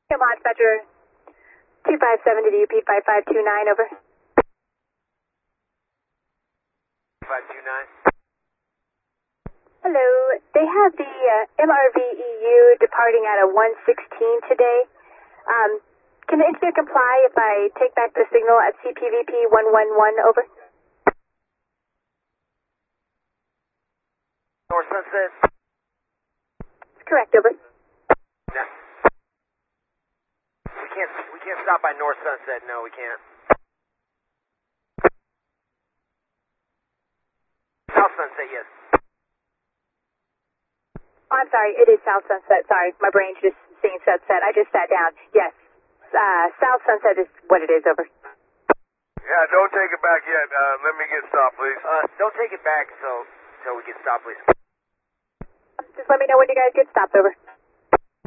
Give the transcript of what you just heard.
Come on, dispatcher. 257 to the UP 5529, over. 529. Hello. They have the MRVEU departing at a 116 today. Can the engineer comply if I take back the signal at CPVP 111, over? North Sunset. Correct, over. No. We can't stop by North Sunset. No, we can't. South Sunset, yes. Oh, I'm sorry. It is South Sunset. Sorry, my brain's just seeing Sunset. I just sat down. Yes. South Sunset is what it is, over. Yeah, don't take it back yet. Let me get stopped, please. Don't take it back until we get stopped, please. Just let me know when you guys get stopped, over.